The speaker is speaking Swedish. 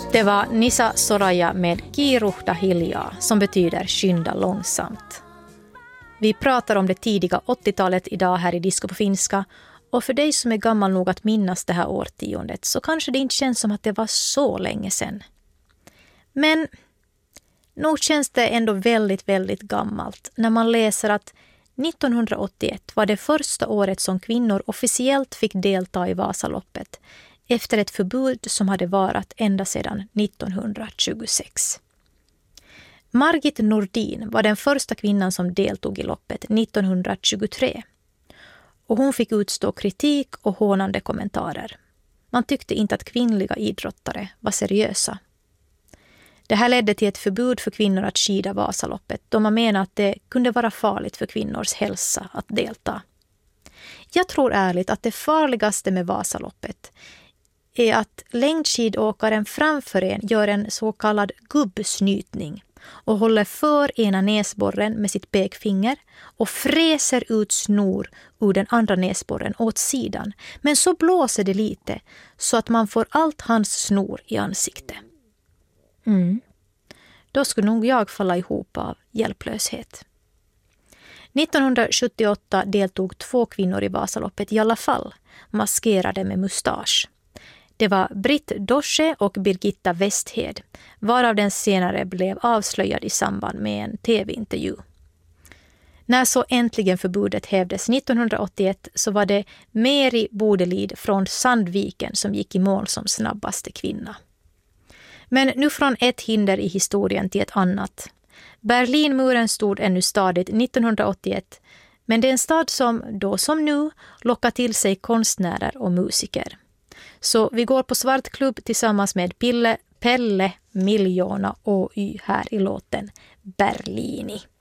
Det var Nisa Soraya med Kiiruhda hiljaa, som betyder skynda långsamt. Vi pratar om det tidiga 80-talet idag här i Disco på finska, och för dig som är gammal nog att minnas det här årtiondet så kanske det inte känns som att det var så länge sedan. Men nog känns det ändå väldigt, väldigt gammalt när man läser att 1981 var det första året som kvinnor officiellt fick delta i Vasaloppet efter ett förbud som hade varat ända sedan 1926. Margit Nordin var den första kvinnan som deltog i loppet 1923. Och hon fick utstå kritik och hånande kommentarer. Man tyckte inte att kvinnliga idrottare var seriösa. Det här ledde till ett förbud för kvinnor att skida Vasaloppet, då man menar att det kunde vara farligt för kvinnors hälsa att delta. Jag tror ärligt att det farligaste med Vasaloppet är att längdskidåkaren framför en gör en så kallad gubbsnytning och håller för ena näsborren med sitt pekfinger och fräser ut snor ur den andra näsborren åt sidan. Men så blåser det lite så att man får allt hans snor i ansiktet. Då skulle nog jag falla ihop av hjälplöshet. 1978 deltog 2 kvinnor i Vasaloppet i alla fall, maskerade med mustasch. Det var Britt Dosche och Birgitta Westhed, varav den senare blev avslöjad i samband med en tv-intervju. När så äntligen förbudet hävdes 1981 så var det Meri Bodelid från Sandviken som gick i mål som snabbaste kvinna. Men nu från ett hinder i historien till ett annat. Berlinmuren stod ännu stadigt 1981, men det är en stad som då som nu lockar till sig konstnärer och musiker. Så vi går på Svartklubb tillsammans med Pelle, Miljona och Y här i låten Berlini.